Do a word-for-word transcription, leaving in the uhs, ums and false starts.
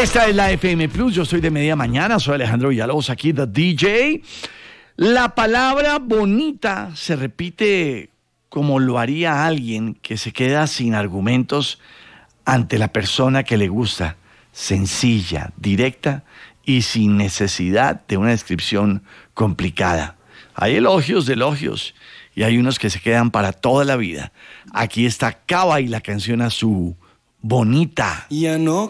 Esta es la F M Plus, yo soy de Media Mañana, soy Alejandro Villalobos, aquí The D J. La palabra bonita se repite como lo haría alguien que se queda sin argumentos ante la persona que le gusta, sencilla, directa y sin necesidad de una descripción complicada. Hay elogios de elogios y hay unos que se quedan para toda la vida. Aquí está Cava y la canción a su bonita. Ya no